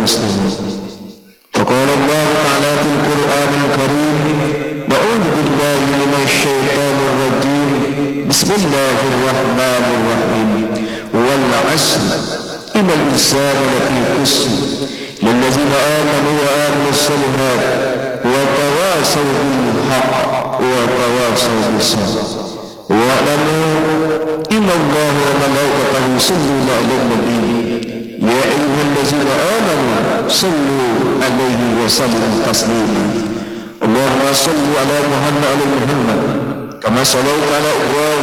المسلمين. فقال الله تعالى في القرآن الكريم: أعوذ بالله من الشيطان الرجيم، بسم الله الرحمن الرحيم. والعصر إن الإنسان لفي خسر للذين آمنوا وآمنوا الصالحات وتواصوا بالحق وتواصوا بالصبر واعلموا إن الله وملائكته يصلون على النبي يا أيها الذين آمنوا صلوا عليه وسلموا تسليما. اللهم صل على محمد كما صليت على إبراهيم